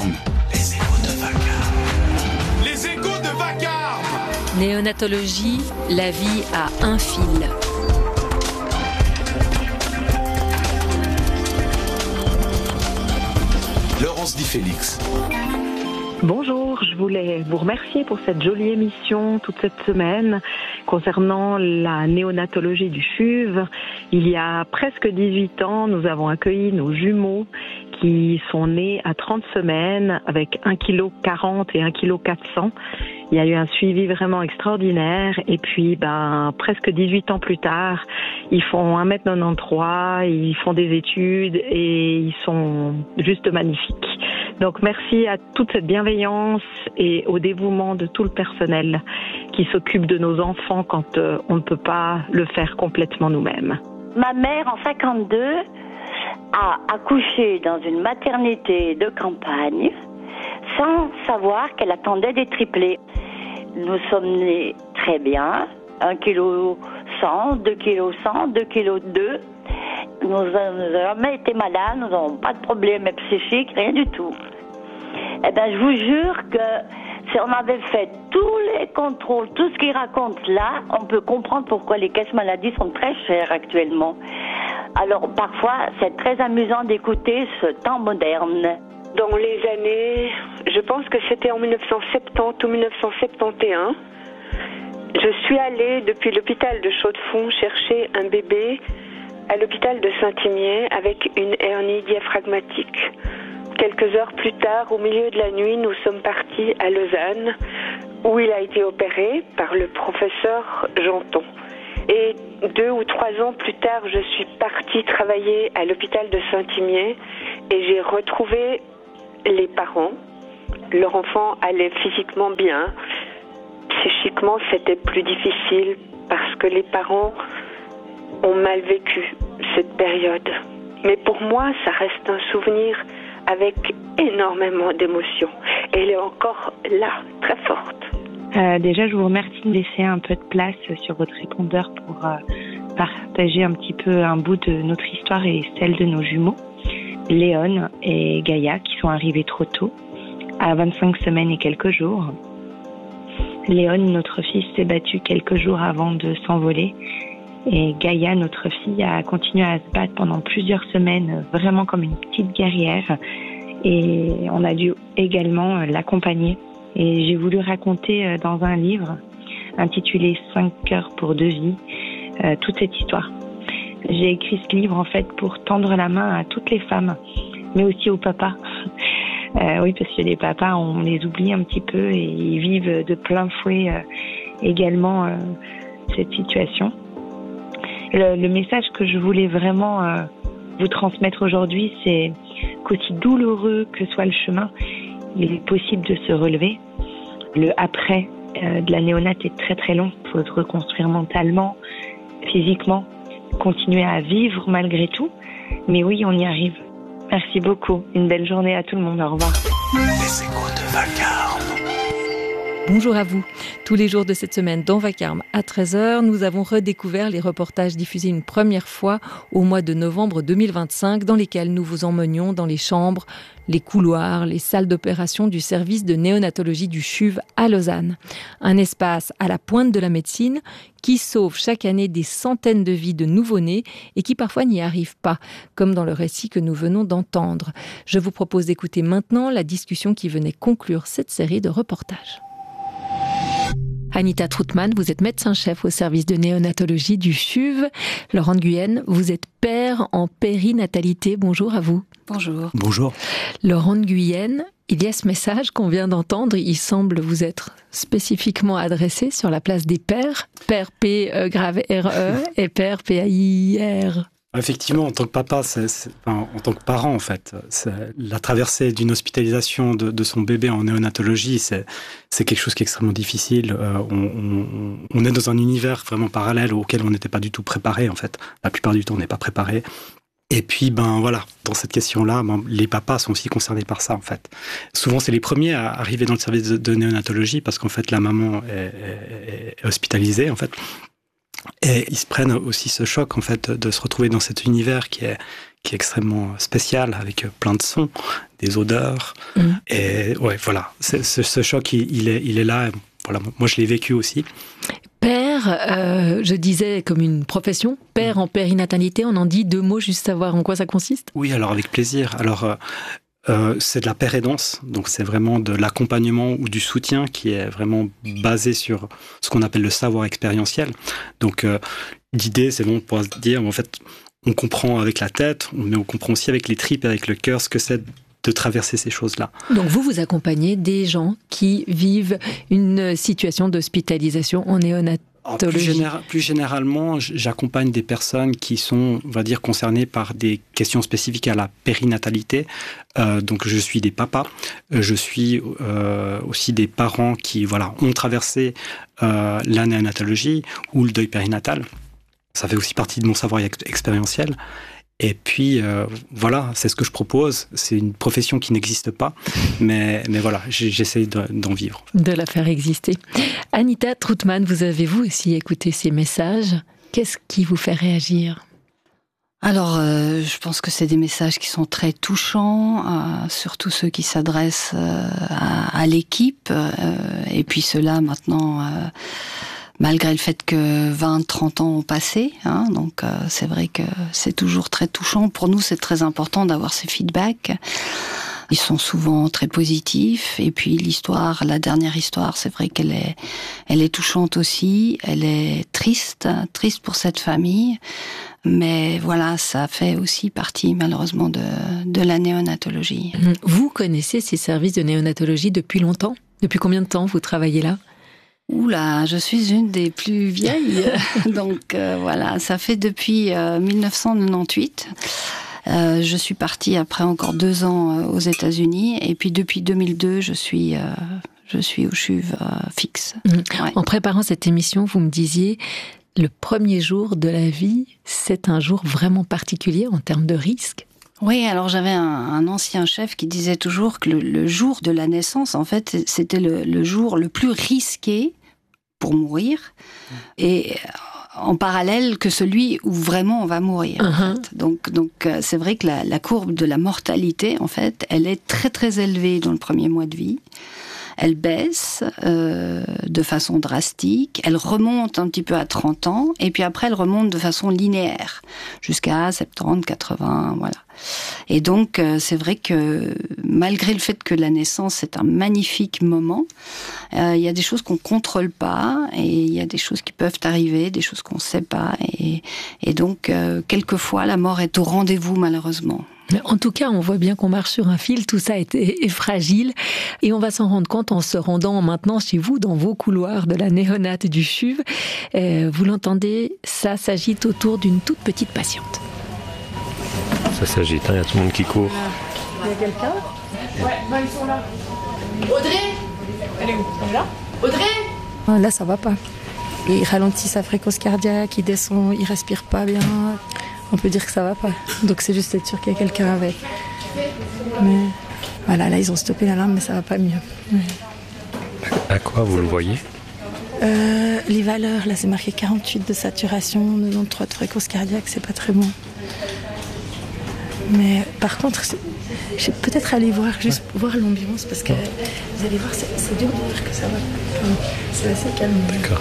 Vacarme. Les échos de Vacarme. Les échos de Vacarme. Néonatologie, la vie à un fil. Laurence Di Félix. Bonjour, je voulais vous remercier pour cette jolie émission toute cette semaine concernant la néonatologie du CHUV. Il y a presque 18 ans, nous avons accueilli nos jumeaux qui sont nés à 30 semaines avec 1,40 kg et 1,4 kg. Il y a eu un suivi vraiment extraordinaire et puis presque 18 ans plus tard, ils font 1m93, ils font des études et ils sont juste magnifiques. Donc merci à toute cette bienveillance et au dévouement de tout le personnel qui s'occupe de nos enfants quand on ne peut pas le faire complètement nous-mêmes. Ma mère, en 52, a accouché dans une maternité de campagne sans savoir qu'elle attendait des triplés. Nous sommes nés très bien, 1,1 kg, 2,1 kg, 2,2 kg. Nous n'avons jamais été malades, nous n'avons pas de problème psychique, rien du tout. Je vous jure que si on avait fait tous les contrôles, tout ce qu'ils racontent là, on peut comprendre pourquoi les caisses maladies sont très chères actuellement. Alors parfois, c'est très amusant d'écouter ce temps moderne. Dans les années, je pense que c'était en 1970 ou 1971, je suis allée depuis l'hôpital de Chaux-de-Fonds chercher un bébé à l'hôpital de Saint-Imier avec une hernie diaphragmatique. Quelques heures plus tard, au milieu de la nuit, nous sommes partis à Lausanne, où il a été opéré par le professeur Janton. Et 2 ou 3 ans plus tard, je suis partie travailler à l'hôpital de Saint-Imier et j'ai retrouvé les parents. Leur enfant allait physiquement bien. Psychiquement, c'était plus difficile parce que les parents ont mal vécu cette période. Mais pour moi, ça reste un souvenir avec énormément d'émotions. Et elle est encore là, très forte. Déjà, je vous remercie de laisser un peu de place sur votre répondeur pour partager un petit peu un bout de notre histoire et celle de nos jumeaux, Léon et Gaïa, qui sont arrivés trop tôt, à 25 semaines et quelques jours. Léon, notre fils, s'est battu quelques jours avant de s'envoler. Et Gaïa, notre fille, a continué à se battre pendant plusieurs semaines, vraiment comme une petite guerrière. Et on a dû également l'accompagner. Et j'ai voulu raconter dans un livre intitulé 5 cœurs pour 2 vies, toute cette histoire. J'ai écrit ce livre en fait pour tendre la main à toutes les femmes, mais aussi aux papas. Oui, parce que les papas, on les oublie un petit peu et ils vivent de plein fouet également cette situation. Le message que je voulais vraiment vous transmettre aujourd'hui, c'est qu'aussi douloureux que soit le chemin, il est possible de se relever. Le après de la néonate est très très long. Il faut se reconstruire mentalement, physiquement, continuer à vivre malgré tout. Mais oui, on y arrive. Merci beaucoup. Une belle journée à tout le monde. Au revoir. Les échos de Vacarme. Bonjour à vous. Tous les jours de cette semaine dans Vacarme à 13h, nous avons redécouvert les reportages diffusés une première fois au mois de novembre 2025 dans lesquels nous vous emmenions dans les chambres, les couloirs, les salles d'opération du service de néonatologie du CHUV à Lausanne. Un espace à la pointe de la médecine qui sauve chaque année des centaines de vies de nouveau-nés et qui parfois n'y arrivent pas, comme dans le récit que nous venons d'entendre. Je vous propose d'écouter maintenant la discussion qui venait conclure cette série de reportages. Anita Troutman, vous êtes médecin-chef au service de néonatologie du CHUV. Laurent Nguyen, vous êtes père en périnatalité. Bonjour à vous. Bonjour. Bonjour. Laurent Nguyen, il y a ce message qu'on vient d'entendre. Il semble vous être spécifiquement adressé sur la place des pères. Père P-R-E et père P-A-I-R. Effectivement, en tant que papa, en tant que parent, en fait, la traversée d'une hospitalisation de son bébé en néonatologie, c'est quelque chose qui est extrêmement difficile. On est dans un univers vraiment parallèle auquel on n'était pas du tout préparé, en fait. La plupart du temps, on n'est pas préparé. Et puis, voilà, dans cette question-là, les papas sont aussi concernés par ça, en fait. Souvent, c'est les premiers à arriver dans le service de néonatologie parce qu'en fait, la maman est hospitalisée, en fait. Et ils se prennent aussi ce choc, en fait, de se retrouver dans cet univers qui est qui est extrêmement spécial, avec plein de sons, des odeurs. Et ouais, voilà, ce choc, il est là. Voilà, moi, je l'ai vécu aussi. Père, je disais comme une profession, père en périnatalité, on en dit 2 mots, juste savoir en quoi ça consiste? Oui, alors avec plaisir. Alors, c'est de la pérédance, donc c'est vraiment de l'accompagnement ou du soutien qui est vraiment basé sur ce qu'on appelle le savoir expérientiel. Donc, l'idée, c'est vraiment de pouvoir se dire, en fait, on comprend avec la tête, mais on comprend aussi avec les tripes et avec le cœur ce que c'est de traverser ces choses-là. Donc vous accompagnez des gens qui vivent une situation d'hospitalisation en néonatologie. Plus généralement, j'accompagne des personnes qui sont, on va dire, concernées par des questions spécifiques à la périnatalité. Donc je suis des papas, je suis aussi des parents qui ont traversé la néonatologie ou le deuil périnatal. Ça fait aussi partie de mon savoir expérientiel. Et puis, c'est ce que je propose. C'est une profession qui n'existe pas, mais voilà, j'essaie d'en vivre. De la faire exister. Anita Troutman, vous aussi écouté ces messages. Qu'est-ce qui vous fait réagir ? Alors, je pense que c'est des messages qui sont très touchants, surtout ceux qui s'adressent à l'équipe. Et puis ceux-là, maintenant... malgré le fait que 20-30 ans ont passé, donc c'est vrai que c'est toujours très touchant. Pour nous, c'est très important d'avoir ces feedbacks. Ils sont souvent très positifs. Et puis la dernière histoire, c'est vrai qu'elle est touchante aussi. Elle est triste pour cette famille. Mais voilà, ça fait aussi partie malheureusement de la néonatologie. Vous connaissez ces services de néonatologie depuis longtemps ? Depuis combien de temps vous travaillez là ? Oula, je suis une des plus vieilles, donc voilà, ça fait depuis 1998. Je suis partie après encore 2 ans aux États-Unis, et puis depuis 2002, je suis au CHUV fixe. Ouais. En préparant cette émission, vous me disiez, le premier jour de la vie, c'est un jour vraiment particulier en termes de risque. Oui, alors j'avais un ancien chef qui disait toujours que le jour de la naissance, en fait, c'était le jour le plus risqué pour mourir, et en parallèle que celui où vraiment on va mourir. En fait. Donc c'est vrai que la courbe de la mortalité, en fait, elle est très très élevée dans le premier mois de vie. Elle baisse de façon drastique, elle remonte un petit peu à 30 ans, et puis après elle remonte de façon linéaire, jusqu'à 70, 80, voilà. Et donc c'est vrai que malgré le fait que la naissance est un magnifique moment, il y a des choses qu'on contrôle pas, et il y a des choses qui peuvent arriver, des choses qu'on sait pas, et donc quelquefois la mort est au rendez-vous malheureusement. En tout cas, on voit bien qu'on marche sur un fil, tout ça est fragile, et on va s'en rendre compte en se rendant maintenant chez vous, dans vos couloirs de la néonate du CHUV. Vous l'entendez, ça s'agite autour d'une toute petite patiente. Ça s'agite, il y a tout le monde qui court. Il y a quelqu'un ? Ouais, ils sont là. Audrey ? Elle est où ? Elle est là ? Audrey ? Là, ça va pas. Il ralentit sa fréquence cardiaque, il descend, il respire pas bien. On peut dire que ça va pas. Donc c'est juste être sûr qu'il y a quelqu'un avec. Mais voilà, là ils ont stoppé l'alarme, mais ça va pas mieux. Ouais. À quoi vous le voyez ? Les valeurs, là c'est marqué 48 de saturation, 93 de fréquence cardiaque, c'est pas très bon. Mais par contre, je vais peut-être aller voir, juste voir l'ambiance, parce que vous allez voir, c'est dur de dire que ça va. C'est assez calme. D'accord.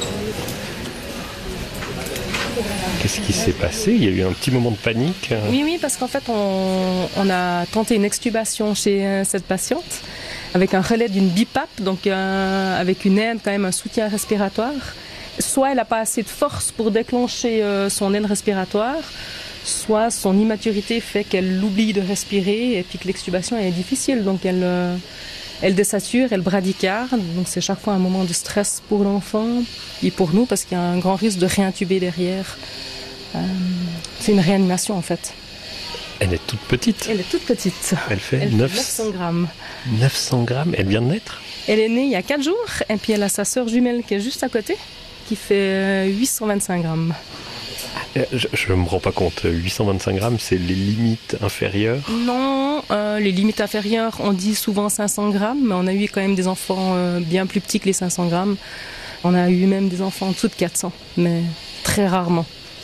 Qu'est-ce qui s'est passé ? Il y a eu un petit moment de panique. Oui, parce qu'en fait, on a tenté une extubation chez cette patiente avec un relais d'une BiPAP, donc avec une aide, quand même un soutien respiratoire. Soit elle n'a pas assez de force pour déclencher son aide respiratoire, soit son immaturité fait qu'elle oublie de respirer et puis que l'extubation est difficile. Donc elle désature, elle bradycarde, donc c'est chaque fois un moment de stress pour l'enfant et pour nous parce qu'il y a un grand risque de réintuber derrière. C'est une réanimation en fait. Elle est toute petite. Elle est toute petite. Elle fait 900 grammes. 900 grammes, elle vient de naître ? Elle est née il y a 4 jours et puis elle a sa sœur jumelle qui est juste à côté qui fait 825 grammes. Je ne me rends pas compte, 825 grammes, c'est les limites inférieures ? Non, les limites inférieures, on dit souvent 500 grammes, mais on a eu quand même des enfants bien plus petits que les 500 grammes. On a eu même des enfants en dessous de 400, mais très rarement.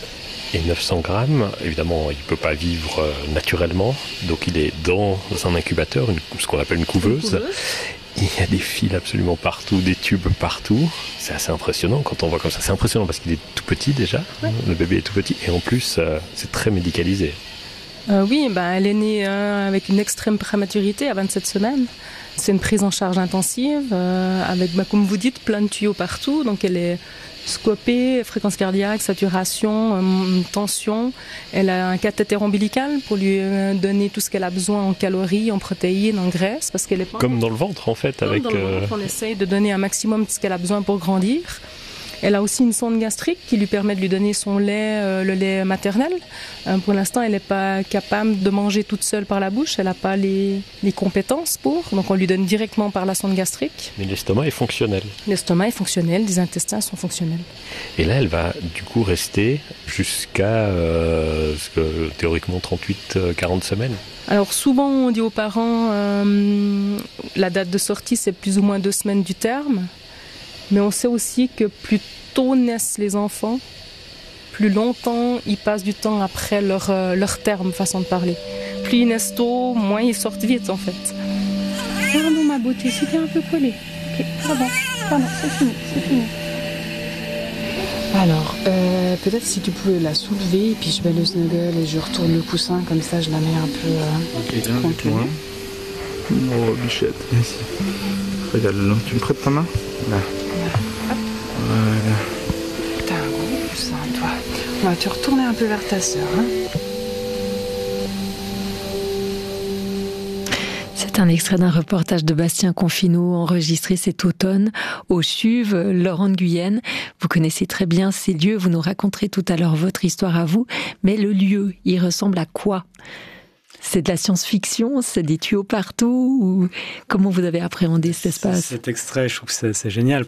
Et 900 grammes, évidemment, il ne peut pas vivre naturellement, donc il est dans un incubateur, ce qu'on appelle une couveuse. Il y a des fils absolument partout, des tubes partout. C'est assez impressionnant quand on voit comme ça. C'est impressionnant parce qu'il est tout petit déjà, le bébé est tout petit, et en plus, c'est très médicalisé. Oui, elle est née avec une extrême prématurité à 27 semaines. C'est une prise en charge intensive, avec, comme vous dites, plein de tuyaux partout. Donc elle est scopée, fréquence cardiaque, saturation, tension. Elle a un cathéter ombilical pour lui donner tout ce qu'elle a besoin en calories, en protéines, en graisse. Parce qu'elle est pas comme dans le ventre en fait. Comme dans le ventre, on essaye de donner un maximum de ce qu'elle a besoin pour grandir. Elle a aussi une sonde gastrique qui lui permet de lui donner son lait, le lait maternel. Pour l'instant, elle n'est pas capable de manger toute seule par la bouche. Elle n'a pas les compétences pour. Donc, on lui donne directement par la sonde gastrique. Mais l'estomac est fonctionnel. L'estomac est fonctionnel, les intestins sont fonctionnels. Et là, elle va du coup rester jusqu'à théoriquement 38-40 semaines. Alors, souvent, on dit aux parents, la date de sortie, c'est plus ou moins 2 semaines du terme. Mais on sait aussi que plus tôt naissent les enfants, plus longtemps ils passent du temps après leur terme, façon de parler. Plus ils naissent tôt, moins ils sortent vite en fait. Pardon ma beauté, c'était un peu collé. Ok, pardon, c'est fini. Alors, peut-être si tu pouvais la soulever, et puis je mets le snuggle et je retourne le coussin, comme ça je la mets un peu tranquille. Oh bichette, viens ici. Regarde-le, tu me prêtes ta main? Là. Voilà. T'as un gros coussin, toi. On va te retourner un peu vers ta sœur. C'est un extrait d'un reportage de Bastien Confineau enregistré cet automne au CHUV, Laurent de Guyenne. Vous connaissez très bien ces lieux, vous nous raconterez tout à l'heure votre histoire à vous, mais le lieu, il ressemble à quoi ? C'est de la science-fiction, c'est des tuyaux partout ou comment vous avez appréhendé cet espace ? Cet extrait, je trouve que c'est génial